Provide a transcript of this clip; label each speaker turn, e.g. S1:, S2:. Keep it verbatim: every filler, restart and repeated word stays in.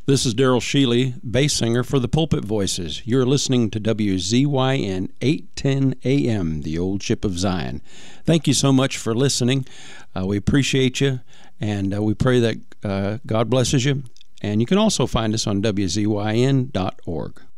S1: This is Daryl Shealy, bass singer for the Pulpit Voices. You're listening to W Z Y N eight ten A M, the old ship of Zion. Thank you so much for listening. Uh, we appreciate you, and uh, we pray that uh, God blesses you. And you can also find us on W Z Y N dot org.